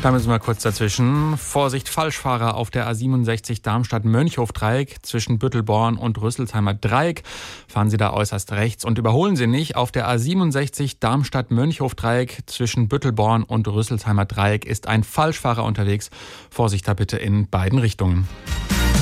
Da müssen wir kurz dazwischen. Vorsicht, Falschfahrer auf der A67 Darmstadt-Mönchhof-Dreieck zwischen Büttelborn und Rüsselsheimer Dreieck. Fahren Sie da äußerst rechts und überholen Sie nicht. Auf der A67 Darmstadt-Mönchhof-Dreieck zwischen Büttelborn und Rüsselsheimer Dreieck ist ein Falschfahrer unterwegs. Vorsicht da bitte in beiden Richtungen.